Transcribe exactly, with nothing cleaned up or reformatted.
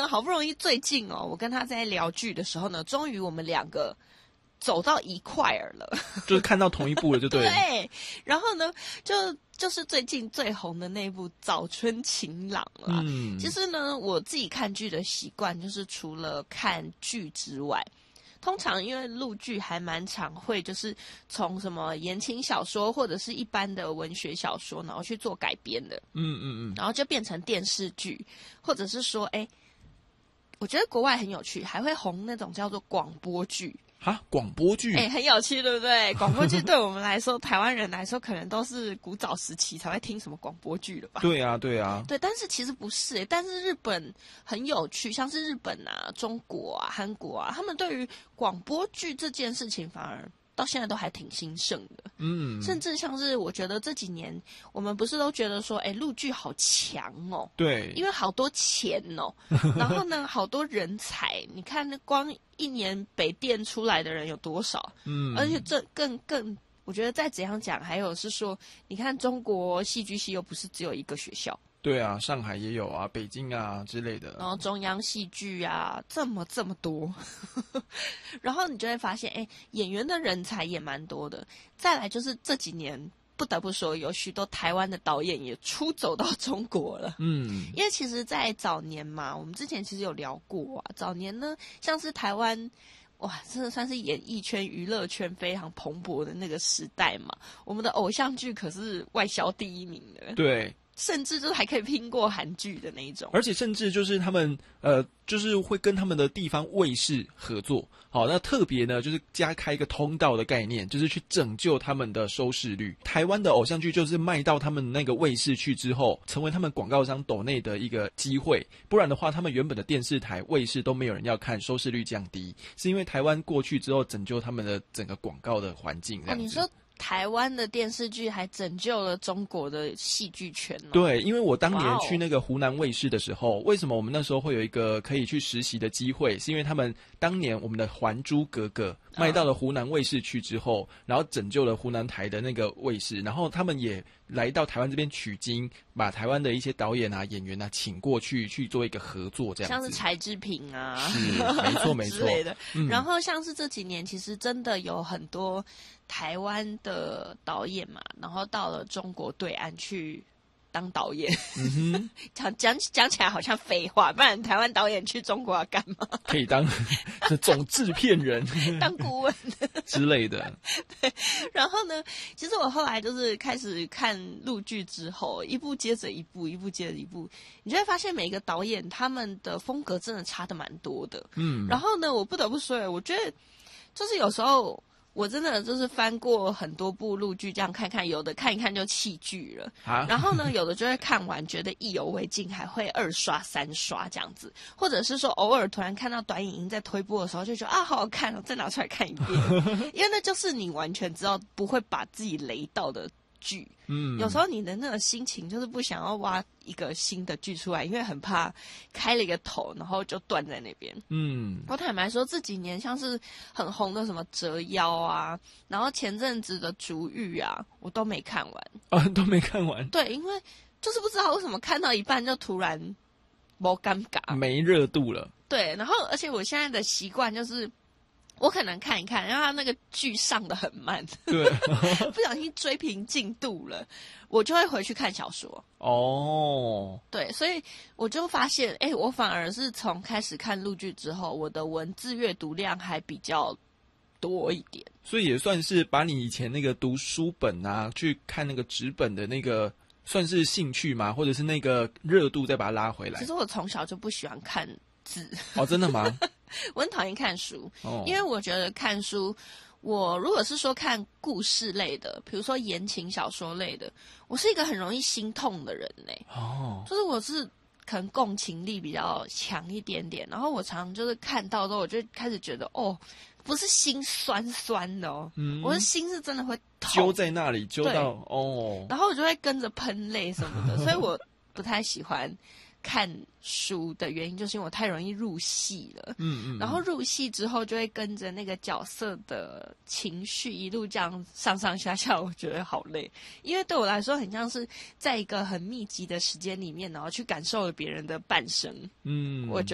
呢，好不容易最近哦，我跟他在聊剧的时候呢，终于我们两个走到一块儿了， 就是看到同一部了，就对了。 对，然后呢，就就是最近最红的那部《早春情郎》啦。嗯，其实呢，我自己看剧的习惯就是除了看剧之外，通常因为陆剧还蛮常会就是从什么言情小说或者是一般的文学小说，然后去做改编的。嗯嗯嗯，然后就变成电视剧，或者是说，哎，我觉得国外很有趣，还会红那种叫做广播剧。 哈，广播剧， 哎、欸，很有趣，对不对？广播剧对我们来说，台湾人来说，可能都是古早时期才会听什么广播剧了吧？ 对啊，对啊， 对。但是其实不是、欸，但是日本很有趣，像是日本啊、中国啊、韩国啊，他们对于广播剧这件事情，反而到现在都还挺兴盛的。嗯，甚至像是我觉得这几年，我们不是都觉得说，哎、欸，陆剧好强哦， 对， 因为好多钱哦，然后呢，好多人才，你看那光。一年北电出来的人有多少？嗯，而且这更更，我觉得再怎样讲，还有是说，你看中国戏剧系又不是只有一个学校， 对啊，上海也有啊，北京啊之类的， 然后中央戏剧啊，这么这么多，然后你就会发现，哎，演员的人才也蛮多的。再来就是这几年。不得不说，有许多台湾的导演也出走到中国了。嗯，因为其实，在早年嘛，我们之前其实有聊过啊。早年呢，像是台湾，哇，真的算是演艺圈、娱乐圈非常蓬勃的那个时代嘛。我们的偶像剧可是外销第一名的。 对。 甚至就是还可以拼过韩剧的那一种， 而且甚至就是他们呃，就是会跟他们的地方卫视合作，好，那特别呢就是加开一个通道的概念，就是去拯救他们的收视率。台湾的偶像剧就是卖到他们那个卫视去之后，成为他们广告商斗内的一个机会，不然的话，他们原本的电视台、卫视都没有人要看，收视率降低，是因为台湾过去之后拯救他们的整个广告的环境这样子。 哦，你说台湾的电视剧还拯救了中国的戏剧圈哦。 对，因为我当年去那个湖南卫视的时候， Wow. 为什么我们那时候会有一个可以去实习的机会，是因为他们当年我们的《还珠格格》卖到了湖南卫视去之后，然后拯救了湖南台的那个卫视，然后他们也来到台湾这边取经，把台湾的一些导演啊、演员啊请过去去做一个合作，这样子。 像是柴智屏啊， 是没错没错之类的、嗯。然后像是这几年，其实真的有很多台湾的导演嘛，然后到了中国对岸去当导演。嗯哼，讲讲讲起来好像废话，不然台湾导演去中国要干嘛？ 可以当总制片人、 当顾问之类的。 对，然后呢，其实我后来就是开始看陆剧之后，一部接着一部，一部接着一部，你就会发现每个导演他们的风格真的差的蛮多的。嗯，然后呢，我不得不说，我觉得就是有时候。我真的就是翻过很多部陆剧，这样看看，有的看一看就弃剧了。啊、然后呢，有的就会看完觉得意犹未尽，还会二刷三刷这样子，或者是说偶尔突然看到短影音在推播的时候，就觉得啊好好看哦，再拿出来看一遍，因为那就是你完全知道不会把自己雷到的剧。嗯，有时候你的那个心情就是不想要挖一个新的剧出来，因为很怕开了一个头，然后就断在那边。嗯，我坦白说，这几年像是很红的什么《折腰》啊，然后前阵子的《竹玉》啊，我都没看完。 啊，都没看完。 对，因为就是不知道为什么看到一半就突然没尴尬， 没热度了。 对，然后而且我现在的习惯就是。我可能看一看，然后他那个剧上的很慢， 对， 不小心追平进度了，我就会回去看小说。哦，对，所以我就发现，哎、欸，我反而是从开始看陆剧之后，我的文字阅读量还比较多一点。 所以也算是把你以前那个读书本啊，去看那个纸本的那个，算是兴趣吗？或者是那个热度再把它拉回来？ 其实我从小就不喜欢看字。 哦，真的吗？ 我很讨厌看书，哦、因为我觉得看书，我如果是说看故事类的，比如说言情小说类的，我是一个很容易心痛的人嘞。哦，就是我是可能共情力比较强一点点，然后我常常就是看到之后，我就开始觉得哦，不是心酸酸的哦，嗯、我的心是真的会痛揪在那里，揪到哦， 然后我就会跟着喷泪什么的，所以我不太喜欢。看书的原因就是因为我太容易入戏了，嗯嗯，然后入戏之后就会跟着那个角色的情绪一路这样上上下下，我觉得好累，因为对我来说很像是在一个很密集的时间里面，然后去感受了别人的半生，嗯，我觉得。